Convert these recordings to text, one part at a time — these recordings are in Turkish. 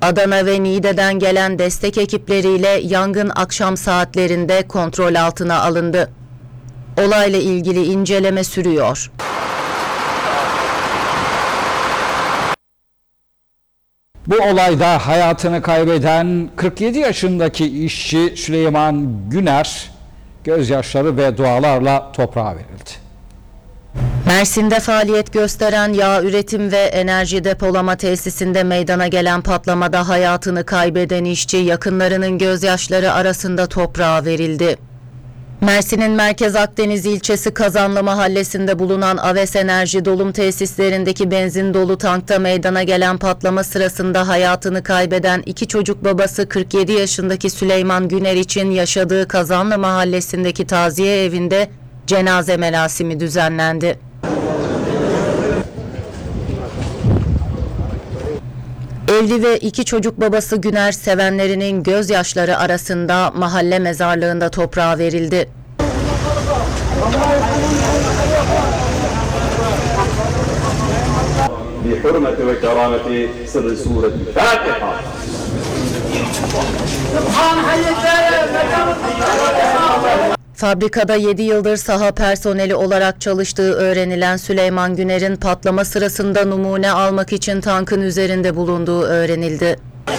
Adana ve Niğde'den gelen destek ekipleriyle yangın akşam saatlerinde kontrol altına alındı. Olayla ilgili inceleme sürüyor. Bu olayda hayatını kaybeden 47 yaşındaki işçi Süleyman Güner gözyaşları ve dualarla toprağa verildi. Mersin'de faaliyet gösteren yağ üretim ve enerji depolama tesisinde meydana gelen patlamada hayatını kaybeden işçi yakınlarının gözyaşları arasında toprağa verildi. Mersin'in Merkez Akdeniz ilçesi Kazanlı mahallesinde bulunan Aves Enerji dolum tesislerindeki benzin dolu tankta meydana gelen patlama sırasında hayatını kaybeden iki çocuk babası 47 yaşındaki Süleyman Güner için yaşadığı Kazanlı mahallesindeki taziye evinde cenaze merasimi düzenlendi. Evli ve iki çocuk babası Güner sevenlerinin gözyaşları arasında mahalle mezarlığında toprağa verildi. بحرمة وكرامة سر سورة الفاتحة. Fabrikada 7 yıldır saha personeli olarak çalıştığı öğrenilen Süleyman Güner'in patlama sırasında numune almak için tankın üzerinde bulunduğu öğrenildi.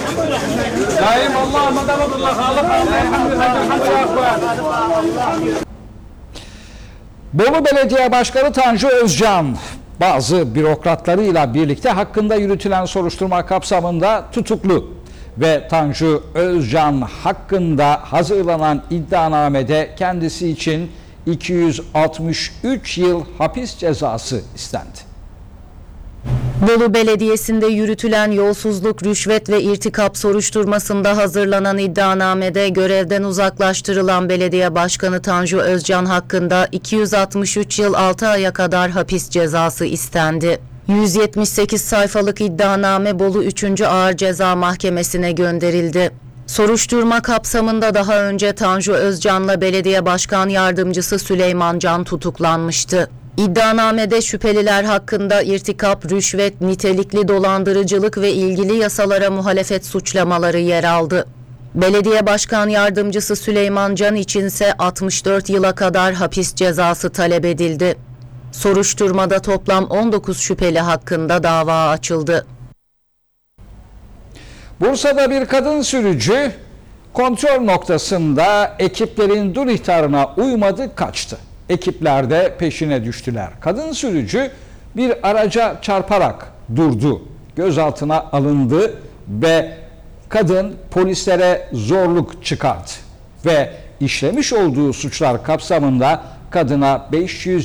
Bolu Belediye Başkanı Tanju Özcan bazı bürokratlarıyla birlikte hakkında yürütülen soruşturma kapsamında tutuklu ve Tanju Özcan hakkında hazırlanan iddianamede kendisi için 263 yıl hapis cezası istendi. Bolu Belediyesi'nde yürütülen yolsuzluk, rüşvet ve irtikap soruşturmasında hazırlanan iddianamede görevden uzaklaştırılan Belediye Başkanı Tanju Özcan hakkında 263 yıl 6 aya kadar hapis cezası istendi. 178 sayfalık iddianame Bolu 3. Ağır Ceza Mahkemesi'ne gönderildi. Soruşturma kapsamında daha önce Tanju Özcan'la Belediye Başkan Yardımcısı Süleyman Can tutuklanmıştı. İddianamede şüpheliler hakkında irtikap, rüşvet, nitelikli dolandırıcılık ve ilgili yasalara muhalefet suçlamaları yer aldı. Belediye Başkan Yardımcısı Süleyman Can içinse 64 yıla kadar hapis cezası talep edildi. Soruşturmada toplam 19 şüpheli hakkında dava açıldı. Bursa'da bir kadın sürücü kontrol noktasında ekiplerin dur ihtarına uymadı, kaçtı. Ekipler de peşine düştüler. Kadın sürücü bir araca çarparak durdu. Gözaltına alındı ve kadın polislere zorluk çıkardı. Ve işlemiş olduğu suçlar kapsamında kadına 500